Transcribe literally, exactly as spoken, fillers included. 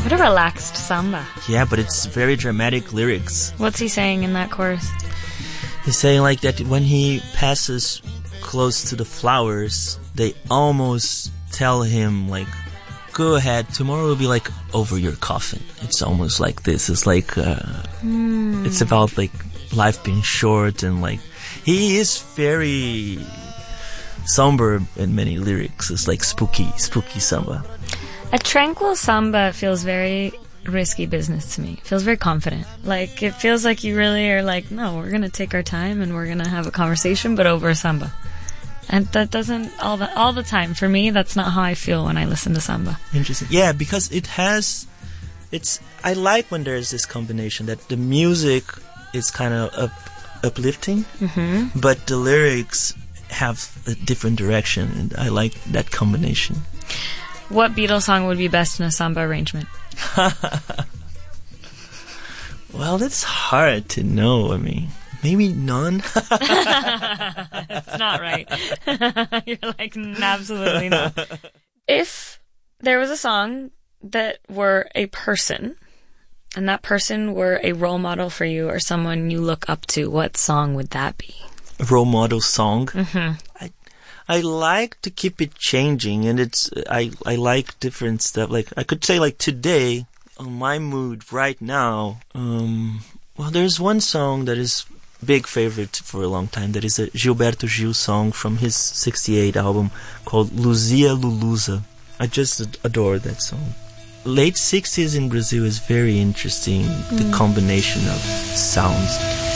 What a relaxed samba. Yeah, but it's very dramatic lyrics. What's he saying in that chorus? He's saying like that when he passes close to the flowers, they almost tell him like, go ahead, tomorrow will be like over your coffin. It's almost like this. It's like, uh, mm. it's about like life being short, and like, he is very somber in many lyrics. It's like spooky, spooky samba. A tranquil samba feels very risky business to me. It feels very confident. Like, it feels like you really are like, no, we're going to take our time and we're going to have a conversation, but over samba. And that doesn't, all the all the time, for me, that's not how I feel when I listen to samba. Interesting. Yeah, because it has, it's, I like when there's this combination that the music is kind of up, uplifting, mm-hmm. but the lyrics have a different direction, and I like that combination. What Beatles song would be best in a samba arrangement? Well, that's hard to know. I mean, maybe none. It's not right. You're like, absolutely not. If there was a song that were a person, and that person were a role model for you or someone you look up to, what song would that be? A role model song? Mm-hmm. I I like to keep it changing, and it's I, I like different stuff. Like, I could say, like, today, on my mood right now, um, well, there's one song that is big favorite for a long time. That is a Gilberto Gil song from his sixty-eight album called Luzia Lulusa. I just adore that song. Late sixties in Brazil is very interesting. Mm. The combination of sounds.